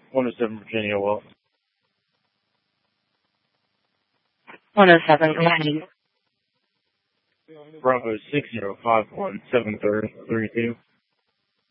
107 Virginia, well. 107, go ahead. Bravo 60517332.